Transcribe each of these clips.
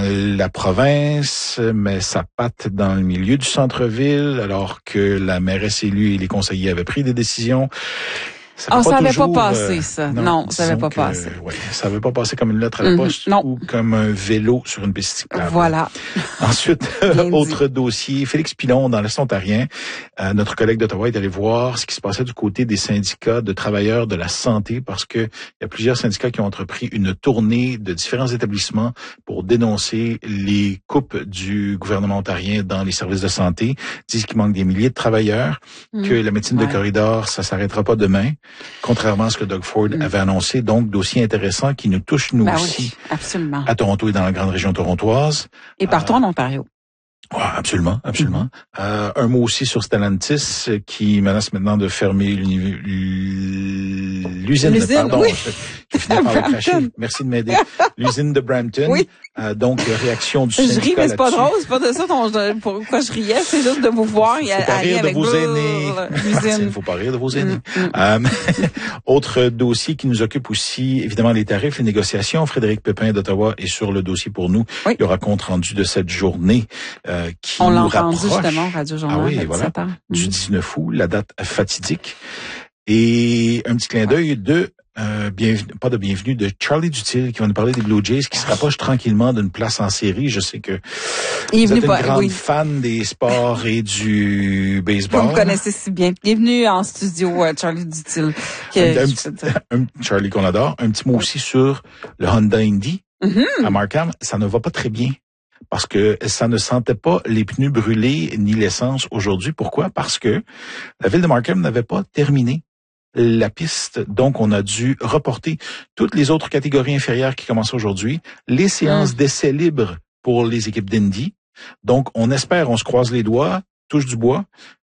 dans la province, met sa patte dans le milieu du centre-ville, alors que la mairesse élue et les conseillers avaient pris des décisions. Ça n'avait pas passé, ça. Non, ça n'avait pas passé. Ouais, ça n'avait pas passé comme une lettre à la poste ou comme un vélo sur une piste cyclable. Voilà. Ensuite, autre dossier, Félix Pilon, dans l'Est ontarien, notre collègue d'Ottawa est allé voir ce qui se passait du côté des syndicats de travailleurs de la santé, parce que il y a plusieurs syndicats qui ont entrepris une tournée de différents établissements pour dénoncer les coupes du gouvernement ontarien dans les services de santé. Ils disent qu'il manque des milliers de travailleurs, que la médecine de corridor, ça s'arrêtera pas demain. Contrairement à ce que Doug Ford avait annoncé. Donc, dossier intéressant qui nous touche, nous aussi, absolument, à Toronto et dans la grande région torontoise. Et partout en Ontario. Ouais, absolument. Un mot aussi sur Stellantis, qui menace maintenant de fermer l'usine. Pardon, oui. je finis par le cracher. Merci de m'aider. L'usine de Brampton. Oui. Donc, réaction du syndicat. Je ris, mais c'est pas drôle, c'est pas de ça pourquoi je riais, c'est juste de vous voir. Il faut pas rire de vos aînés. Il faut pas rire de vos aînés. Autre dossier qui nous occupe aussi, évidemment, les tarifs, les négociations. Frédéric Pépin d'Ottawa est sur le dossier pour nous. Oui. Il y aura compte rendu de cette journée qui on nous l'a rapproche. entendu justement, Radio Journal, du 19 août, la date fatidique. Et un petit clin d'œil de bienvenue de Charlie Dutil qui va nous parler des Blue Jays qui se rapproche tranquillement d'une place en série. Je sais que vous êtes une grande fan des sports et du baseball. Vous me connaissez si bien. Bienvenue en studio, Charlie Dutil. Charlie qu'on adore. Un petit mot aussi sur le Honda Indy à Markham. Ça ne va pas très bien, parce que ça ne sentait pas les pneus brûlés ni l'essence aujourd'hui. Pourquoi? Parce que la ville de Markham n'avait pas terminé la piste. Donc, on a dû reporter toutes les autres catégories inférieures qui commencent aujourd'hui, les séances d'essais libres pour les équipes d'Indy. Donc, on espère, on se croise les doigts, touche du bois.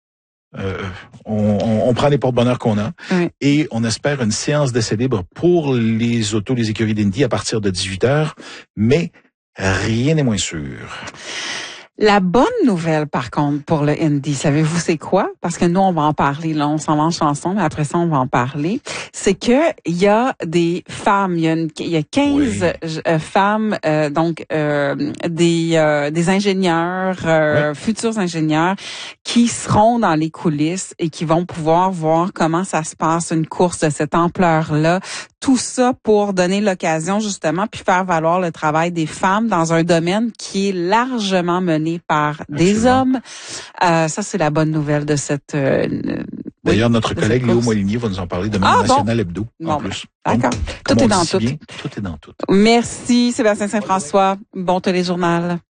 On prend les porte-bonheur qu'on a et on espère une séance d'essais libres pour les écuries d'Indy à partir de 18h, mais rien n'est moins sûr. La bonne nouvelle, par contre, pour le Indy, savez-vous c'est quoi? Parce que nous, on va en parler, là, on s'en va en chanson, mais après ça, on va en parler. C'est que il y a des femmes, il y a 15 femmes, des ingénieurs, futurs ingénieurs, qui seront dans les coulisses et qui vont pouvoir voir comment ça se passe, une course de cette ampleur-là. Tout ça pour donner l'occasion, justement, puis faire valoir le travail des femmes dans un domaine qui est largement mené par des hommes. Ça, c'est la bonne nouvelle de cette... D'ailleurs, notre collègue Léo Molinier va nous en parler demain au National Hebdo, en plus. D'accord. Tout est dans tout. Tout est dans tout. Merci, Sébastien Saint-François. Bon téléjournal.